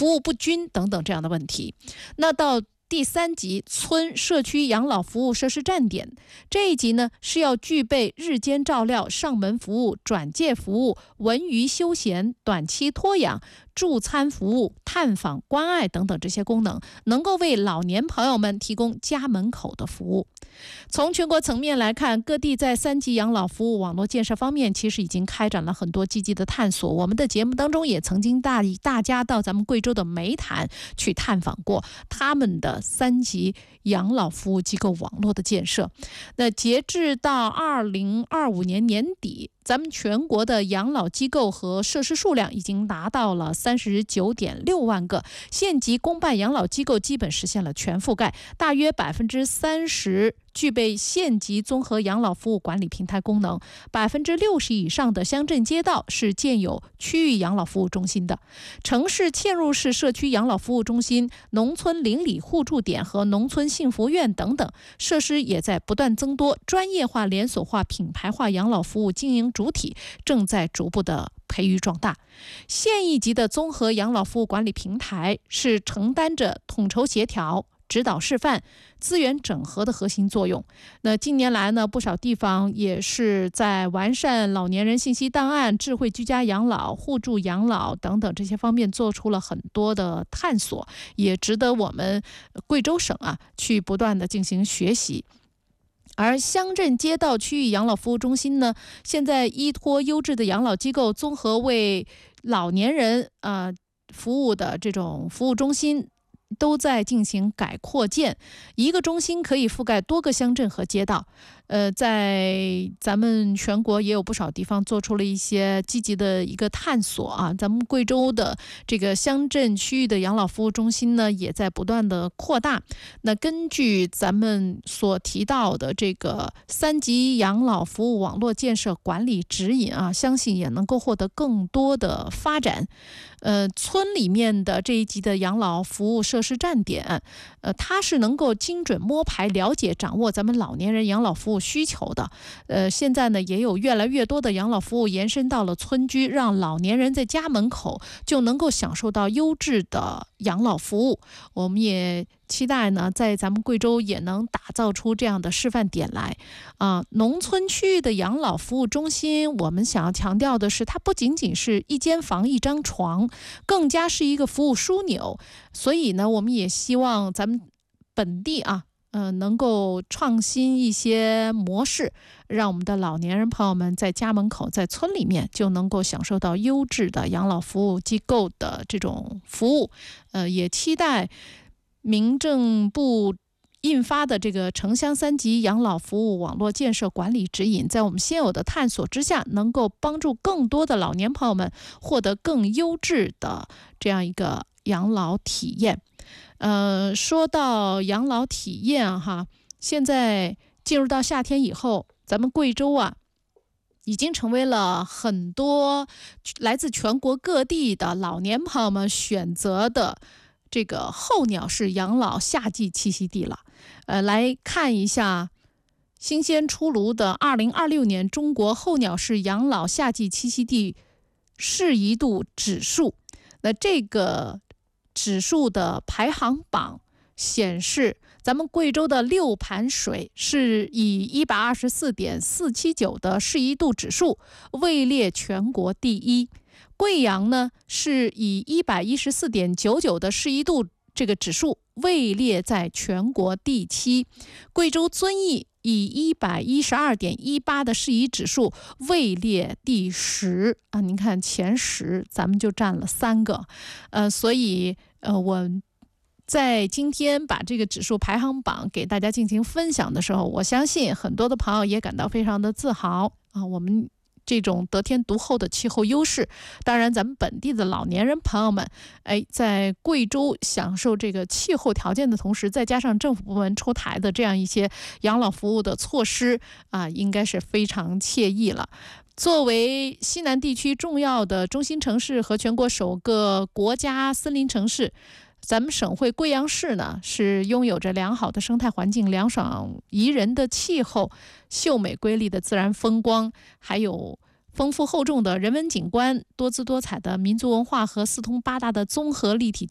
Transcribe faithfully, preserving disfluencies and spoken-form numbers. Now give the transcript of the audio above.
服务不均等等这样的问题。那到第三级村社区养老服务设施站点，这一级呢是要具备日间照料、上门服务、转介服务、文娱休闲、短期托养、助餐服务、探访关爱等等这些功能，能够为老年朋友们提供家门口的服务。从全国层面来看，各地在三级养老服务网络建设方面其实已经开展了很多积极的探索。我们的节目当中也曾经带大家到咱们贵州的煤潭去探访过他们的三级养老服务机构网络的建设。那截至到二零二五年年底，咱们全国的养老机构和设施数量已经达到了三十九点六万个，县级公办养老机构基本实现了全覆盖，大约百分之三十具备县级综合养老服务管理平台功能，百分之六十以上的乡镇街道是建有区域养老服务中心的，城市嵌入式社区养老服务中心、农村邻里互助点和农村幸福院等等设施也在不断增多，专业化、连锁化、品牌化养老服务经营主体正在逐步的培育壮大。县一级的综合养老服务管理平台是承担着统筹协调、指导示范、资源整合的核心作用。那近年来呢，不少地方也是在完善老年人信息档案、智慧居家养老、互助养老等等这些方面做出了很多的探索，也值得我们贵州省啊去不断的进行学习。而乡镇街道区域养老服务中心呢，现在依托优质的养老机构，综合为老年人呃服务的这种服务中心都在进行改扩建，一个中心可以覆盖多个乡镇和街道。呃，在咱们全国也有不少地方做出了一些积极的一个探索啊。咱们贵州的这个乡镇区域的养老服务中心呢，也在不断的扩大。那根据咱们所提到的这个三级养老服务网络建设管理指引啊，相信也能够获得更多的发展。呃，村里面的这一级的养老服务设施站点，呃，它是能够精准摸排、了解、掌握咱们老年人养老服务需求的。呃，现在呢，也有越来越多的养老服务延伸到了村居，让老年人在家门口就能够享受到优质的养老服务。我们也期待呢，在咱们贵州也能打造出这样的示范点来啊。农村区域的养老服务中心，我们想要强调的是，它不仅仅是一间房、一张床，更加是一个服务枢纽。所以呢，我们也希望咱们本地啊，呃，能够创新一些模式，让我们的老年人朋友们在家门口、在村里面就能够享受到优质的养老服务机构的这种服务。呃，也期待民政部印发的这个城乡三级养老服务网络建设管理指引，在我们现有的探索之下，能够帮助更多的老年朋友们获得更优质的这样一个养老体验。呃，说到养老体验哈，现在进入到夏天以后，咱们贵州啊，已经成为了很多来自全国各地的老年朋友们选择的这个候鸟式养老夏季栖息地了。呃，来看一下新鲜出炉的二零二六年中国候鸟式养老夏季栖息地适宜度指数。那这个指数的排行榜显示，咱们贵州的六盘水是以一百二十四点四七九的适宜度指数位列全国第一。贵阳呢是以一百一十四点九九的适宜度这个指数位列在全国第七。贵州遵义以一百一十二点一八的适宜指数位列第十啊，您看前十咱们就占了三个。呃，所以呃我在今天把这个指数排行榜给大家进行分享的时候，我相信很多的朋友也感到非常的自豪啊。我们这种得天独厚的气候优势，当然咱们本地的老年人朋友们，哎，在贵州享受这个气候条件的同时，再加上政府部门出台的这样一些养老服务的措施啊，应该是非常惬意了。作为西南地区重要的中心城市和全国首个国家森林城市，咱们省会贵阳市呢，是拥有着良好的生态环境、凉爽宜人的气候、秀美瑰丽的自然风光，还有丰富厚重的人文景观、多姿多彩的民族文化和四通八达的综合立体